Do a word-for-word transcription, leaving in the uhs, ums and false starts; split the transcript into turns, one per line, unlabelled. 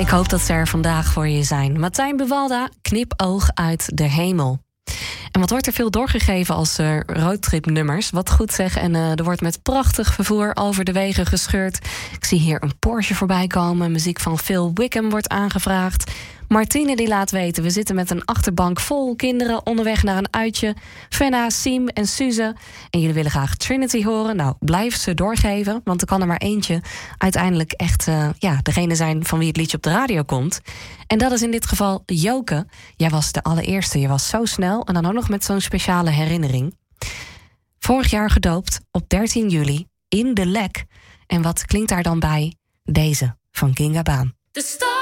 Ik hoop dat ze er vandaag voor je zijn. Martijn Buwalda, Knipoog uit de hemel. En wat wordt er veel doorgegeven als uh, roadtripnummers. Wat goed zeg. En uh, er wordt met prachtig vervoer over de wegen gescheurd. Ik zie hier een Porsche voorbij komen. Muziek van Phil Wickham wordt aangevraagd. Martine die laat weten, we zitten met een achterbank vol kinderen onderweg naar een uitje. Fenna, Siem en Suze. En jullie willen graag Trinity horen. Nou, blijf ze doorgeven, want er kan er maar eentje uiteindelijk echt uh, ja, degene zijn van wie het liedje op de radio komt. En dat is in dit geval Joke. Jij was de allereerste, je was zo snel en dan ook nog met zo'n speciale herinnering. Vorig jaar gedoopt op dertien juli in de Lek. En wat klinkt daar dan bij? Deze van Ginga Baan.